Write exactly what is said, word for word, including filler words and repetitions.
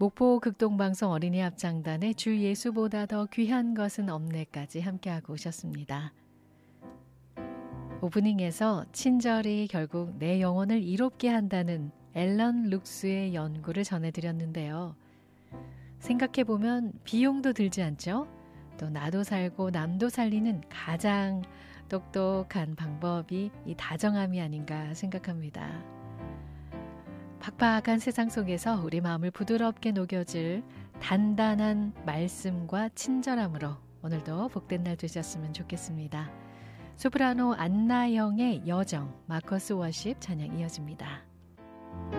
목포 극동방송 어린이 합창단의 주 예수보다 더 귀한 것은 없네까지 함께하고 오셨습니다. 오프닝에서 친절이 결국 내 영혼을 이롭게 한다는 앨런 룩스의 연구를 전해드렸는데요. 생각해보면 비용도 들지 않죠? 또 나도 살고 남도 살리는 가장 똑똑한 방법이 이 다정함이 아닌가 생각합니다. 팍팍한 세상 속에서 우리 마음을 부드럽게 녹여줄 단단한 말씀과 친절함으로 오늘도 복된 날 되셨으면 좋겠습니다. 소프라노 안나영의 여정, 마커스 워십 찬양 이어집니다.